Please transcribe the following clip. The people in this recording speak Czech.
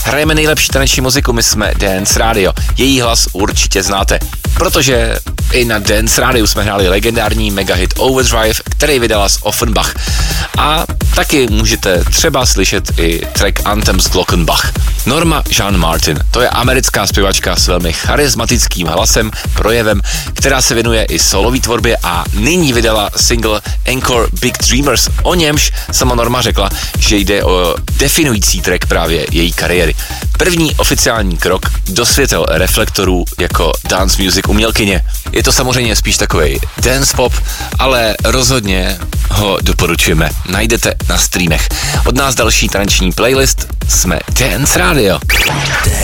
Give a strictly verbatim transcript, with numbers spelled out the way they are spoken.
Hrajeme nejlepší taneční muziku, my jsme Dance Radio. Její hlas určitě znáte, protože i na Dance Radio jsme hráli legendární megahit Overdrive, který vydala z Offenbach. A taky můžete třeba slyšet i track Anthem z Glockenbach. Norma Jean Martin, to je americká zpěvačka s velmi charismatickým hlasem, projevem, která se věnuje i solový tvorbě a nyní vydala single Encore Big Dreamers. O němž sama Norma řekla, že jde o definující track právě její kariéry. První oficiální krok do světel reflektorů jako dance music umělkyně. Je to samozřejmě spíš takovej dance pop, ale rozhodně ho doporučujeme. Najdete na streamech. Od nás další taneční playlist, jsme Dance Radio.